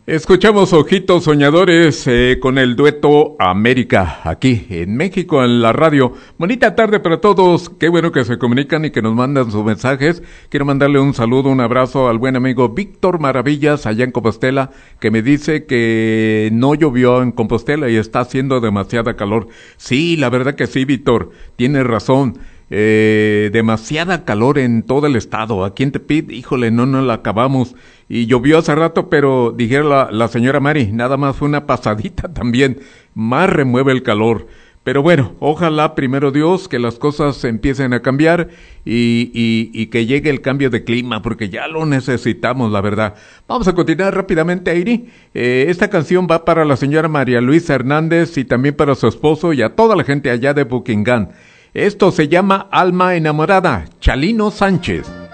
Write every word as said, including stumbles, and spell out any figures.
Escuchamos Ojitos Soñadores eh, con el dueto América, aquí en México, en la radio. Bonita tarde para todos, qué bueno que se comunican y que nos mandan sus mensajes. Quiero mandarle un saludo, un abrazo al buen amigo Víctor Maravillas, allá en Compostela, que me dice que no llovió en Compostela y está haciendo demasiada calor. Sí, la verdad que sí, Víctor, tienes razón. Eh, demasiada calor en todo el estado. Aquí en Tepit, híjole, no nos la acabamos. Y llovió hace rato, pero dijera la, la señora Mari, nada más fue una pasadita también. Más remueve el calor. Pero bueno, ojalá primero Dios que las cosas empiecen a cambiar y, y, y que llegue el cambio de clima, porque ya lo necesitamos, la verdad. Vamos a continuar rápidamente, Airi. Eh, esta canción va para la señora María Luisa Hernández y también para su esposo y a toda la gente allá de Buckingham. Esto se llama Alma Enamorada, Chalino Sánchez.